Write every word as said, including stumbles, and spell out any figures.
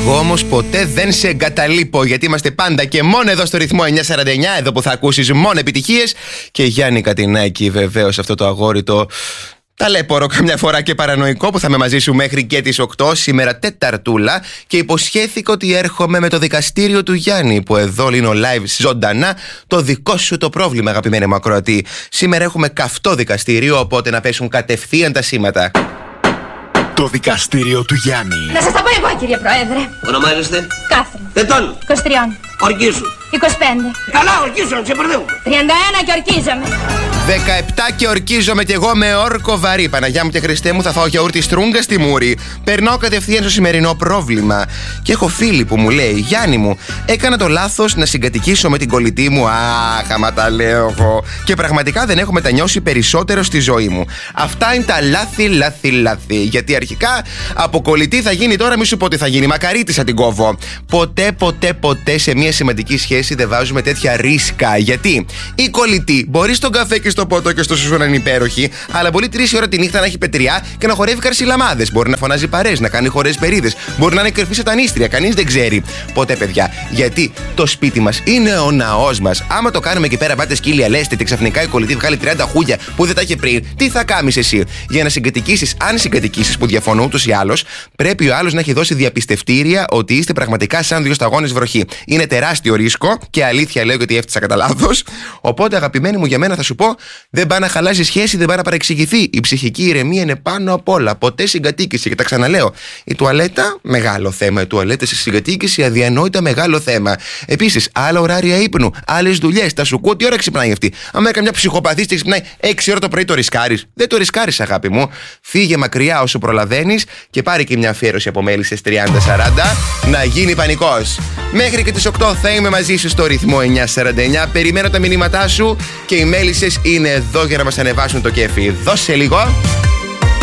Εγώ όμως ποτέ δεν σε εγκαταλείπω, γιατί είμαστε πάντα και μόνο εδώ στο ρυθμό εννιακόσια σαράντα εννιά, εδώ που θα ακούσεις μόνο επιτυχίες. Και Γιάννη Κατινάκη, βεβαίως, αυτό το αγόρι το ταλέπορο καμιά φορά και παρανοϊκό, που θα είμαι μαζί σου μέχρι και τις οκτώ, σήμερα Τεταρτούλα, και υποσχέθηκα ότι έρχομαι με το δικαστήριο του Γιάννη, που εδώ λύνω live ζωντανά το δικό σου το πρόβλημα, αγαπημένοι μου ακροατή. Σήμερα έχουμε καυτό δικαστήριο, οπότε να πέσουν κατευθείαν τα σήματα. Το δικαστήριο του Γιάννη. Να σας τα πω εγώ, κύριε Πρόεδρε. Ονομάζεστε? Κάθριν. Ετών. είκοσι τρία. Ορκίσου. είκοσι πέντε. Καλά, ορκίσου, να ξεπερδεύουμε. τριάντα ένα και ορκίζομαι. δεκαεπτά και ορκίζομαι κι εγώ με όρκο βαρύ. Παναγιά μου και Χριστέ μου, θα φάω γιαούρτι στρούγκα στη μούρη. Περνάω κατευθείαν στο σημερινό πρόβλημα. Και έχω φίλη που μου λέει: Γιάννη μου, έκανα το λάθος να συγκατοικήσω με την κολλητή μου. Αχ, άμα τα λέω εγώ. Και πραγματικά δεν έχω μετανιώσει περισσότερο στη ζωή μου. Αυτά είναι τα λάθη, λάθη, λάθη. Γιατί αρχικά από κολλητή θα γίνει τώρα, μη σου πω τι θα γίνει. Μακαρίτησα την κόβω. Ποτέ, ποτέ, ποτέ σε μια σημαντική σχέση δεν βάζουμε τέτοια ρίσκα. Γιατί η κολλητή μπορεί στον καφέ και στο ποτό και στο σουσού να είναι υπέροχη, αλλά μπορεί τρεις ώρα τη νύχτα να έχει πετριά και να χορεύει καρσιλαμάδες. Μπορεί να φωνάζει παρές, να κάνει χορές περίδες. Μπορεί να είναι κρυφή σατανίστρια. Κανείς δεν ξέρει. Ποτέ, παιδιά. Γιατί το σπίτι μας είναι ο ναός μας. Άμα το κάνουμε εκεί πέρα, πάτε σκύλια, λέστε, και ξαφνικά η κολλητή βγάλει τριάντα χούγια που δεν τα είχε πριν, τι θα κάνεις εσύ? Για να συγκατοικήσεις, αν συγκατοικήσεις, που διαφωνώ ούτως ή άλλως, πρέπει ο άλλος να έχει δώσει διαπιστευτήρια ότι είστε πραγματικά σαν δύο σταγόνες βροχή. Είναι τεράστιο ρίσκο και αλήθεια λέω, γιατί έφτιασα κατά λάθος. Οπότε, αγαπημένοι μου, για μένα θα σου πω: δεν πάει να χαλάσει σχέση, δεν πάει να παρεξηγηθεί. Η ψυχική ηρεμία είναι πάνω απ' όλα. Ποτέ συγκατοίκηση. Και τα ξαναλέω. Η τουαλέτα, μεγάλο θέμα. Η τουαλέτα στη συγκατοίκηση, αδιανόητα μεγάλο θέμα. Επίσης, άλλα ωράρια ύπνου, άλλες δουλειές. Τα σου ακούω, τι ώρα ξυπνάει αυτή? Αν έκανε μια ψυχοπαθή και ξυπνάει έξι ώρα το πρωί, το ρισκάρεις? Δεν το ρισκάρεις, αγάπη μου. Φύγε μακριά όσο προλαβαίνεις και πάρε και μια αφιέρωση από μέλισσες τριάντα σαράντα να γίνει πανικός. Μέχρι και τις οκτώ θα είμαι μαζί σου στο ρυθμό εννιακόσια σαράντα εννιά. Περιμένω τα μηνύματά σου και οι μέλισσες είναι εδώ για να μας ανεβάσουν το κέφι. Δώσε λίγο.